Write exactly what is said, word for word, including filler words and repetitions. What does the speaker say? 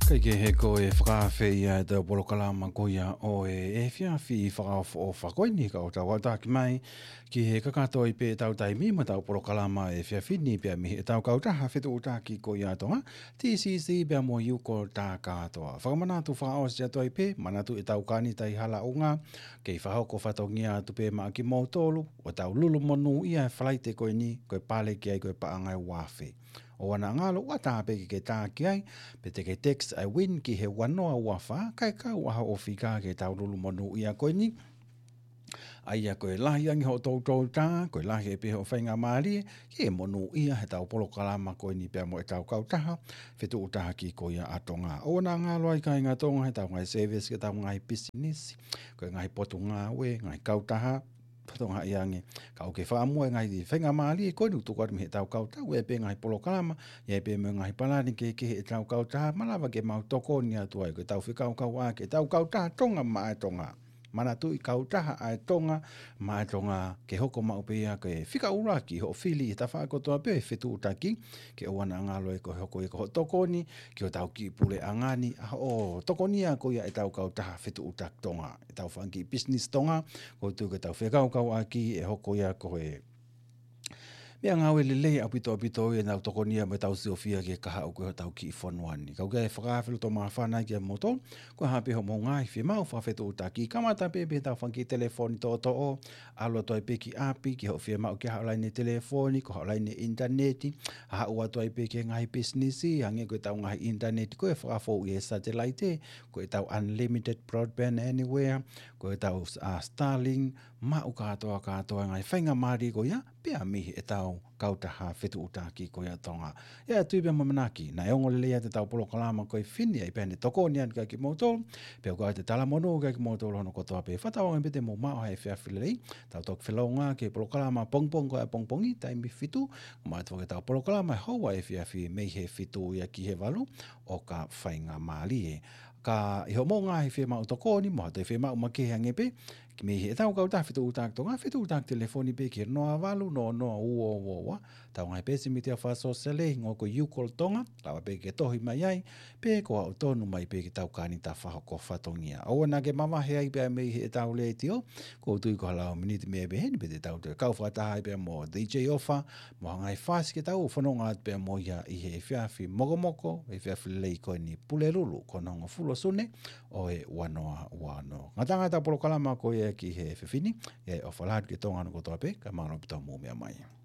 Kai ke he ko e whakawhia e te polokalama koia o e e whiawhi whakawh o whakoini ka o tau ataki mai ki he kakato i pe tau taimi ma tau polokalama e whiawhini pia mihi e tau kautaha whetu utaki koia tonga T C C pia mo iuko tā katoa. Whakamanatu whakaos ia toi pe manatu e tau kani tai hala unga kei whahoko whatongia atu pe maa ki mau tolu o tau lulu monu ia e whalaite koe ni koe pale ki ai koe paangai wawhi. O wana ngalo ua tāpe ki ke tā ki ai, pe te ke text ai win ki he wanoa ua wha, kai kau aha o whika ke tau lulu monu ia koe ni. Aia koe lahi angi ho tau tau tā, koe lahi e peho whainga maari, ki e monu ia he tau polokalama koe ni pia mo e tau kautaha, whetu utaha ki koe ia atonga. O wana ngalo ai kai ngā tonga he tau ngai service ke tau ngai business, koe ngai potu ngā we, ngai kautaha, patonga iange ka o ke whaamua ngai di whenga maali e koe nutu kwa he tau kautau e pe ngai polokalama e pe me ngai palani ke ke he tau kautaha malawa ke mau toko ni atua e koe tau whikau kau a ke tau kautaha tonga ma e tonga mana tu i kautaha a e tonga ma e tonga ke hoko mau pe ia ke whika uraki ho whili e ta whaakotoa pe whetu utaki ke oana ngalo e koe hoko e koe toko ni ke o tau ki pule angani a o toko ni a koe e tau kautaha whetu utak tonga e tau whanki business tonga ko tu ke tau whikau kau aki e hoko ia koe mea ngau e lelei apito apito e nau toko nia me tau siofia ke kaha o koe tau ki i whanuani. Kau kia e whakawhilu tō maa whanai kia moto, koe hape ho mō ngai whi mau whawhetu utaki. Kamata pepe tau whanki telefoni tō tō o, alo toi peki api, ki ho whia mau ki haolaine telefoni, ko haolaine interneti, ha ua toi peki ngai businessi, hange koe tau ngai interneti, koe whakafou i e satellite, koe tau unlimited broadband anywhere, koe tau uh, Starlink, mau katoa katoa ngai whainga maari ko ia, pia mihi e tau kautaha whetu utaki ko ia tonga. Ia tui pia mamanaki, na eongo lelea te tau polokalama koe whini ai pēne toko ni anu kai ki motol, pia koe te tala monu kai ki motol hono kotoa pe whatawang pete mo mao hai whiawhilelei, tau tok whilaunga ke polokalama pongpong ko ia pongpongi, taimi whitu, mai tō ke tau polokalama haua e whiawhi mei he whitu ia ki he walu, o ka whainga maali e. Ka iho mō ngā he whia mau toko ni, mo te whia mau make hangepe, ki me he tau kau ta whetu utak tonga, whetu utak telefoni pe ki noa walu, noa noa ua ua ua, tau ngai pesi mi te a wha sosele, ngō ko iukol tonga, lawa pe ke tohi mai ai, pe ko au tonu mai pe ki tau kani ta whahoko whatongia. Aua nā ke mamahe ai pia mei he tau le tio, ko tui ko halau miniti mea beheni, pe te tau te kau whataha pia mo D J offer, mo ngai whasi ke tau, whanonga at pia mo ia i he whiawhi mokomoko, e whiawhi lei koe ni pulelulu, ko nongo fulo sune, o e wanoa wano. Ngatanga ta polokalama ko e ki he whiwhini, e o whalahatu ke tonga no kotoa pe, ka maano pita mō mea mai.